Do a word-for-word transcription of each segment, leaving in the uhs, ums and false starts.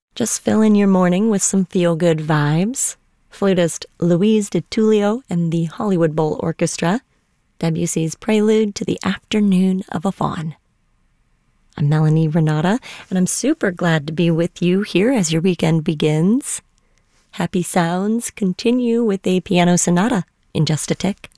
Just fill in your morning with some feel-good vibes. Flutist Louise DiTullio and the Hollywood Bowl Orchestra, Debussy's Prelude to the Afternoon of a Faun. I'm Melanie Renata, and I'm super glad to be with you here as your weekend begins. Happy sounds continue with a piano sonata in just a tick.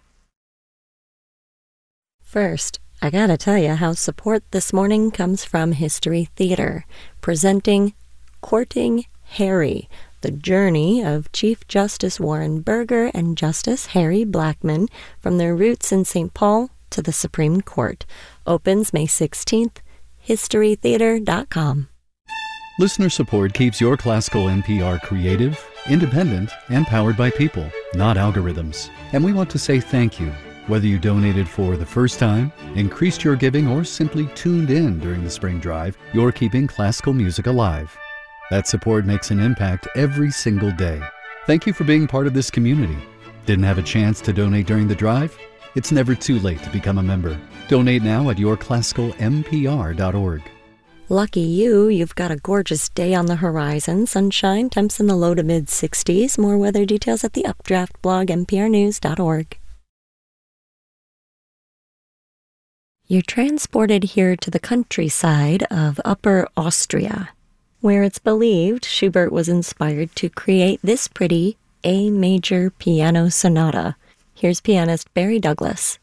First, I gotta tell you how support this morning comes from History Theater, presenting Courting Harry, the journey of Chief Justice Warren Burger and Justice Harry Blackmun from their roots in Saint Paul to the Supreme Court. Opens May sixteenth, history theater dot com. Listener support keeps your classical N P R creative, independent, and powered by people, not algorithms. And we want to say thank you. Whether you donated for the first time, increased your giving, or simply tuned in during the spring drive, you're keeping classical music alive. That support makes an impact every single day. Thank you for being part of this community. Didn't have a chance to donate during the drive? It's never too late to become a member. Donate now at your classical m p r dot org. Lucky you, you've got a gorgeous day on the horizon. Sunshine, temps in the low to mid sixties. More weather details at the Updraft blog, m p r news dot org. You're transported here to the countryside of Upper Austria, where it's believed Schubert was inspired to create this pretty A major piano sonata. Here's pianist Barry Douglas.